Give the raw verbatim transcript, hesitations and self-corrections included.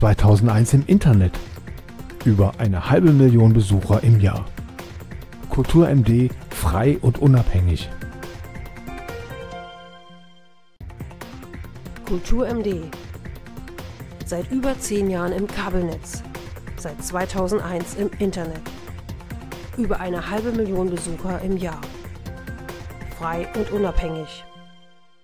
zweitausendeins im Internet. Über eine halbe Million Besucher im Jahr. KulturMD, frei und unabhängig. KulturMD. Seit über zehn Jahren im Kabelnetz. Seit zweitausendeins im Internet. Über eine halbe Million Besucher im Jahr. Frei und unabhängig.